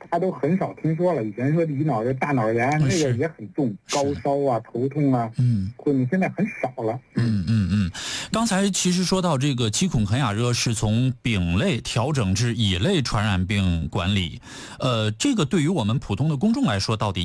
家都很少听说了。以前说乙脑的大脑炎，那个也很重，高烧啊、头痛啊，你现在很少了。 刚才其实说到这个七孔肯雅热是从丙类调整至乙类传染病管理，这个对于我们普通的公众来说，到底